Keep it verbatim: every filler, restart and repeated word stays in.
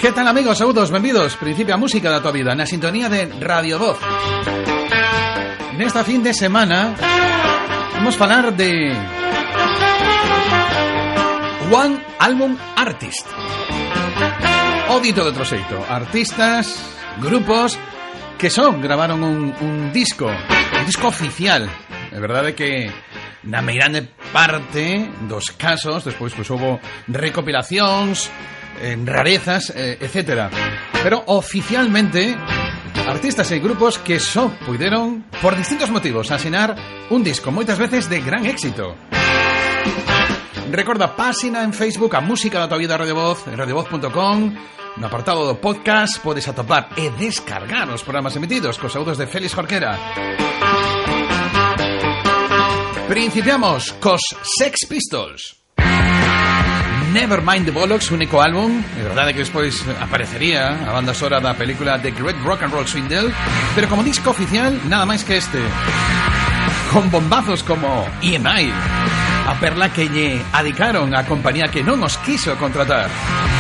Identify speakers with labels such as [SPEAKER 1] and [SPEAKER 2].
[SPEAKER 1] Que tal, amigos? Saúdos, benvidos. Principio a música da tua vida na sintonía de Radio Voz. Nesta fin de semana vamos falar de One Album Artist. O dito de outro xeito, artistas, grupos que son gravaron un, un disco, un disco oficial. É verdade que na meirande parte dos casos despois pois houve recopilacións, eh, rarezas, eh, etcétera. Pero oficialmente artistas e grupos que só puideron por distintos motivos asinar un disco, moitas veces de gran éxito. Recorda, páxina en Facebook a Música da tua vida Radio Voz, radio voz punto com. No apartado do podcast podes atopar e descargar os programas emitidos cos saúdos de Félix Jorquera. Principiamos cos Sex Pistols. Nevermind the Bollocks, único álbum. É verdade que despois aparecería a banda sonora da película The Great Rock and Roll Swindle, pero como disco oficial, nada máis que este, con bombazos como E M I, a perla que lle adicaron a compañía que non os quiso contratar.